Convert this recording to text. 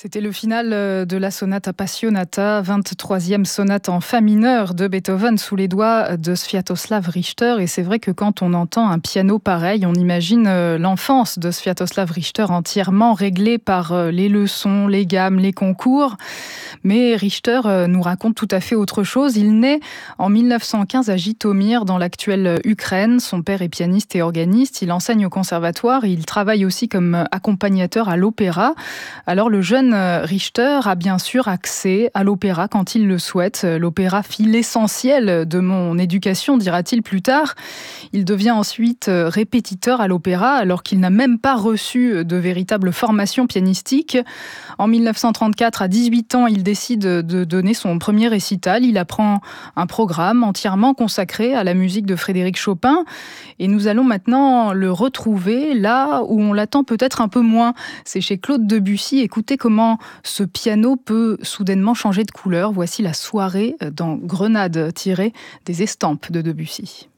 C'était le final de la sonate Appassionata, 23e sonate en fa mineur de Beethoven sous les doigts de Sviatoslav Richter. Et c'est vrai que quand on entend un piano pareil, on imagine l'enfance de Sviatoslav Richter entièrement réglée par les leçons, les gammes, les concours. Mais Richter nous raconte tout à fait autre chose. Il naît en 1915 à Jitomir, dans l'actuelle Ukraine. Son père est pianiste et organiste. Il enseigne au conservatoire et il travaille aussi comme accompagnateur à l'opéra. Alors le jeune Richter a bien sûr accès à l'opéra quand il le souhaite. L'opéra fit l'essentiel de mon éducation, dira-t-il plus tard. Il devient ensuite répétiteur à l'opéra alors qu'il n'a même pas reçu de véritable formation pianistique. En 1934, à 18 ans, il décide de donner son premier récital. Il apprend un programme entièrement consacré à la musique de Frédéric Chopin. Et nous allons maintenant le retrouver là où on l'attend peut-être un peu moins. C'est chez Claude Debussy. Écoutez comment ce piano peut soudainement changer de couleur. Voici la soirée dans Grenade, tirée des estampes de Debussy.